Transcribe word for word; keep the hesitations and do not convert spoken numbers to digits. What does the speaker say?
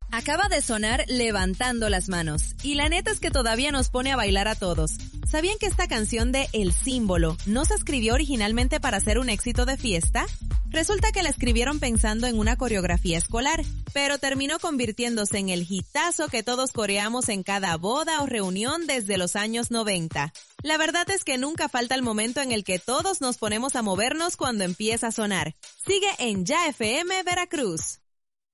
Acaba de sonar Levantando las Manos, y la neta es que todavía nos pone a bailar a todos. ¿Sabían que esta canción de El Símbolo no se escribió originalmente para ser un éxito de fiesta? Resulta que la escribieron pensando en una coreografía escolar, pero terminó convirtiéndose en el hitazo que todos coreamos en cada boda o reunión desde los años noventa. La verdad es que nunca falta el momento en el que todos nos ponemos a movernos cuando empieza a sonar. Sigue en Ya F M Veracruz.